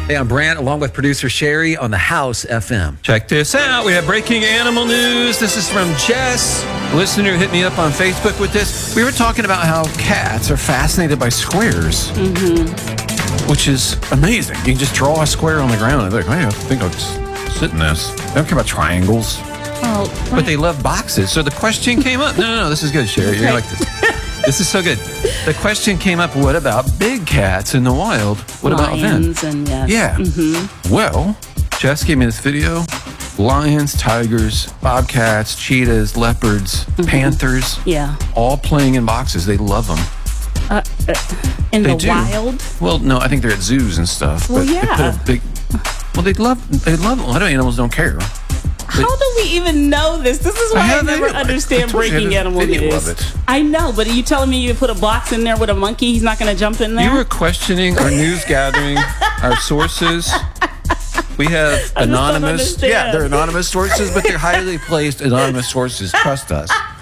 Hey, I'm Brant, along with producer Sherry on the House FM. Check this out. We have breaking animal news. This is from Jess. A listener hit me up on Facebook with this. We were talking about how cats are fascinated by squares, which is amazing. You can just draw a square on the ground and they're like, hey, I think I'll just sit in this. They don't care about triangles. Oh, But they love boxes. So the question came up. No, this is good, Sherry. You're like this. This is so good. The question came up, what about big cats in the wild? What about them? lions and yes. Yeah. Well, Jess gave me this video. Lions, tigers, bobcats, cheetahs, leopards, panthers. Yeah. All playing in boxes. They love them. In They the do. wild. Well, no, I think they're at zoos and stuff. Well, but yeah. They put a big, well, they love a lot of animals don't care. How do we even know this? This is why I never I understand told you I had breaking a animal video news. of it. I know, but are you telling me you put a box in there with a monkey? He's not going to jump in there? You were questioning our news gathering, our sources. We have don't anonymous. understand. Yeah, they're anonymous sources, but they're highly placed anonymous sources. Trust us.